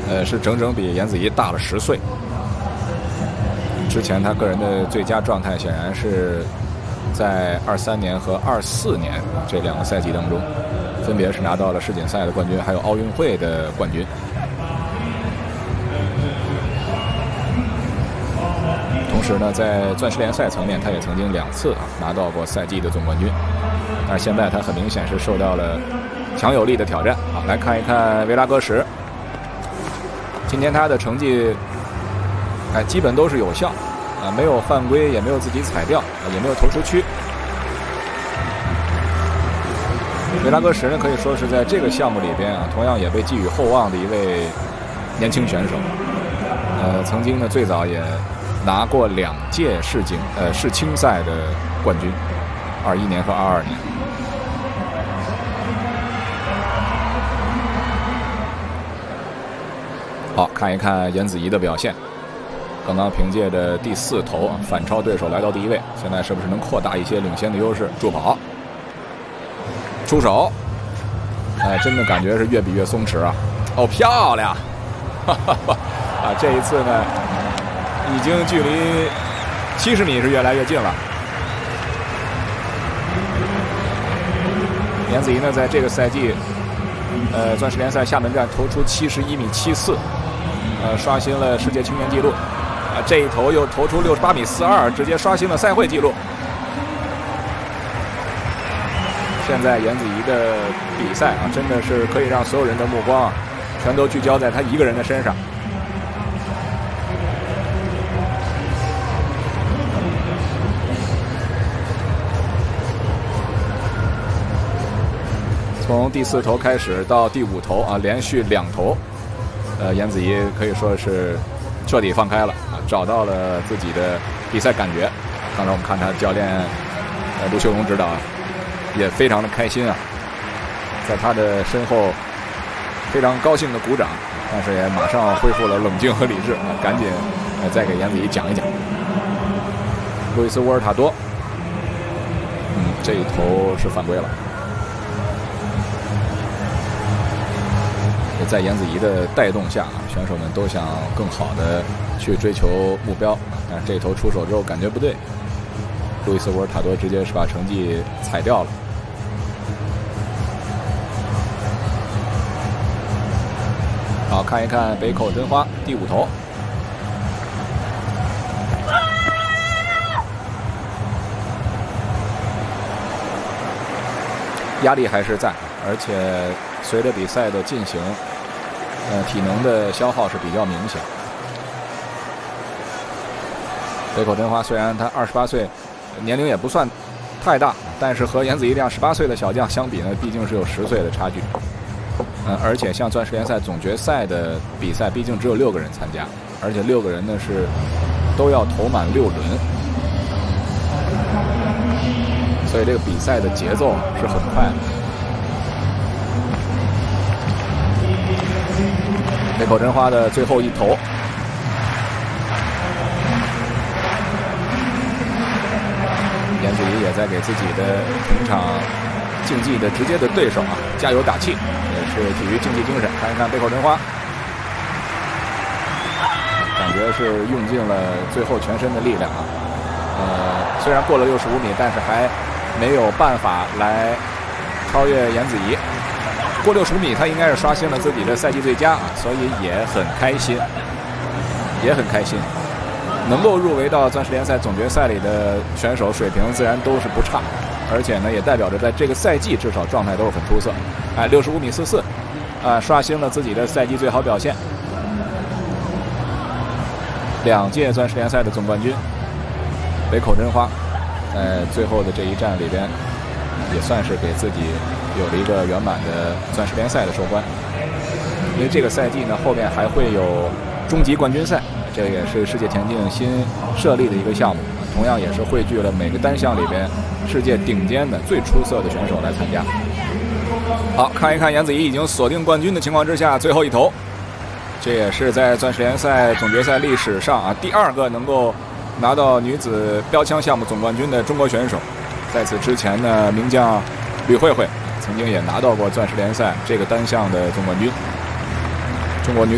是整整比颜子怡大了10岁。之前他个人的最佳状态显然是在23年和24年这2个赛季当中，分别是拿到了世锦赛的冠军，还有奥运会的冠军。同时呢，在钻石联赛层面，他也曾经2次拿到过赛季的总冠军。但是现在他很明显是受到了强有力的挑战。来看一看维拉戈什，今天他的成绩基本都是有效没有犯规，也没有自己踩掉也没有投出区。维拉戈什呢，可以说是在这个项目里边同样也被寄予厚望的一位年轻选手。曾经呢，最早也拿过2届世青赛的冠军，21年和22年。好，看一看颜子怡的表现。刚刚凭借着第4投反超对手来到第1位，现在是不是能扩大一些领先的优势？助跑，出手，真的感觉是越比越松弛啊！哦，漂亮！这一次呢，已经距离70米是越来越近了。颜子怡呢，在这个赛季，钻石联赛厦门站投出71.74米，刷新了世界青年纪录。这一投又投出68.42米，直接刷新了赛会纪录。现在颜子怡的比赛真的是可以让所有人的目光全都聚焦在他一个人的身上。从第4投开始到第5投连续2投，颜子怡可以说是彻底放开了找到了自己的比赛感觉。刚才我们看他教练卢秀荣指导也非常的开心在他的身后非常高兴的鼓掌，但是也马上恢复了冷静和理智赶紧再给颜子怡讲一讲。路易斯沃尔塔多，这一投是犯规了。在颜子怡的带动下选手们都想更好的去追求目标，但是这一投出手之后感觉不对，路易斯沃尔塔多直接是把成绩踩掉了。好，看一看北口真花第5投，压力还是在，而且随着比赛的进行体能的消耗是比较明显。北口真花虽然他28岁，年龄也不算太大，但是和颜子怡这样18岁的小将相比呢，毕竟是有10岁的差距。而且像钻石联赛总决赛的比赛，毕竟只有6个人参加，而且6个人呢是都要投满6轮，所以这个比赛的节奏是很快的。北口真花的最后1投，颜子怡也在给自己的同场竞技的直接的对手加油打气，也是体育竞技精神。看一看北口真花，感觉是用尽了最后全身的力量虽然过了65米，但是还没有办法来超越颜子怡。过65米他应该是刷新了自己的赛季最佳所以也很开心，能够入围到钻石联赛总决赛里的选手水平自然都是不差，而且呢也代表着在这个赛季至少状态都是很出色。65.44米刷新了自己的赛季最好表现。2届钻石联赛的总冠军北口真花在最后的这一战里边也算是给自己有了一个圆满的钻石联赛的收官。因为这个赛季呢后面还会有终极冠军赛，这也是世界田径新设立的一个项目，同样也是汇聚了每个单项里边世界顶尖的最出色的选手来参加。好，看一看颜子怡已经锁定冠军的情况之下，最后1投，这也是在钻石联赛总决赛历史上第2个能够拿到女子标枪项目总冠军的中国选手。在此之前呢，名将吕慧慧曾经也拿到过钻石联赛这个单项的总冠军。中国女